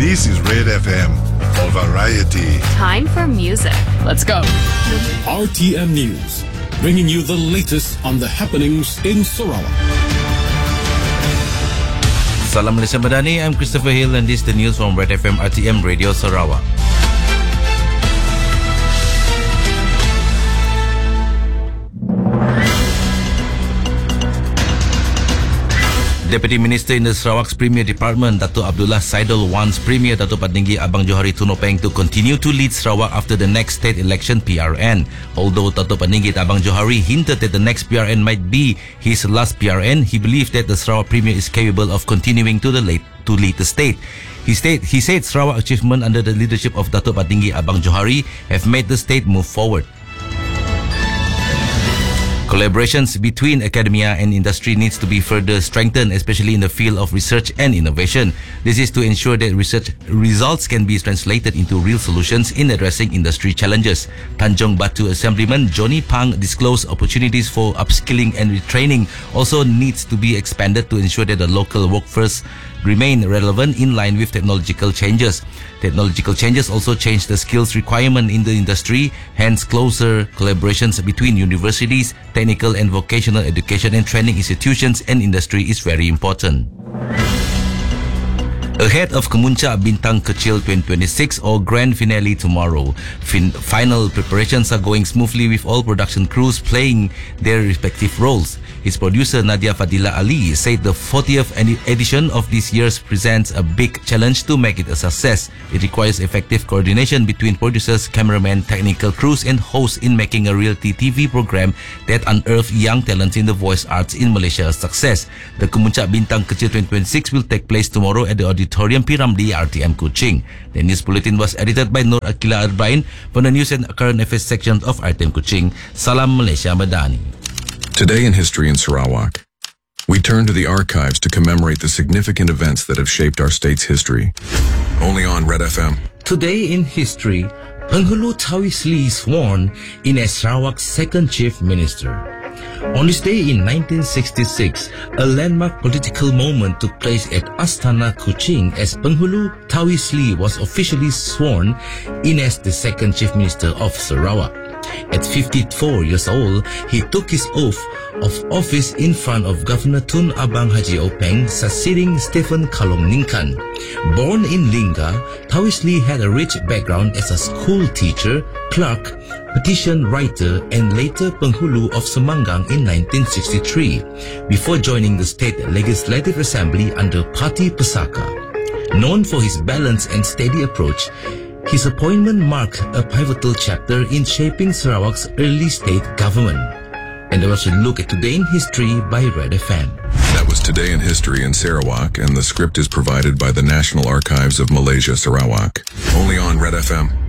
This is Red FM for variety. Time for music. Let's go. RTM News, bringing you the latest on the happenings in Sarawak. Salam Malaysia Madani, I'm Christopher Hill and this is the news from Red FM RTM Radio Sarawak. Deputy Minister in the Sarawak's Premier Department, Dato' Abdullah Saidul, wants Premier Dato' Patinggi Abang Johari Tunopeng to continue to lead Sarawak after the next state election PRN. Although Dato' Patinggi Abang Johari hinted that the next PRN might be his last PRN, he believed that the Sarawak Premier is capable of continuing to lead the state. He said Sarawak achievement under the leadership of Dato' Patinggi Abang Johari have made the state move forward. Collaborations between academia and industry needs to be further strengthened, especially in the field of research and innovation. This is to ensure that research results can be translated into real solutions in addressing industry challenges. Tanjong Batu Assemblyman Johnny Pang disclosed opportunities for upskilling and retraining also needs to be expanded to ensure that the local workforce remain relevant in line with technological changes. Technological changes also change the skills requirement in the industry, hence closer collaborations between universities, technical and vocational education and training institutions and industry is very important. Ahead of Kemuncak Bintang Kecil 2026 or grand finale tomorrow, final preparations are going smoothly with all production crews playing their respective roles. His producer Nadia Fadila Ali said the 40th edition of this year's presents a big challenge to make it a success. It requires effective coordination between producers, cameramen, technical crews and hosts in making a reality TV program that unearth young talents in the voice arts in Malaysia a success. The Kemuncak Bintang Kecil 2026 will take place tomorrow at the Auditorium Piramli RTM Kuching. The news bulletin was edited by Nur Akila Arbain from the News and Current Affairs section of RTM Kuching. Salam Malaysia Madani. Today in History in Sarawak, we turn to the archives to commemorate the significant events that have shaped our state's history. Only on Red FM. Today in History, Penghulu Tawi Slee sworn in as Sarawak's second Chief Minister. On this day in 1966, a landmark political moment took place at Astana Kuching as Penghulu Tawi Slee was officially sworn in as the second Chief Minister of Sarawak. At 54 years old, he took his oath of office in front of Governor Tun Abang Haji Openg, succeeding Stephen Kalong Ningkan. Born in Lingga, Tawi Slee had a rich background as a school teacher, clerk, petition writer and later Penghulu of Semangang in 1963, before joining the State Legislative Assembly under Parti Pesaka. Known for his balanced and steady approach, his appointment marked a pivotal chapter in shaping Sarawak's early state government. And that was a look at Today in History by Red FM. That was Today in History in Sarawak, and the script is provided by the National Archives of Malaysia, Sarawak. Only on Red FM.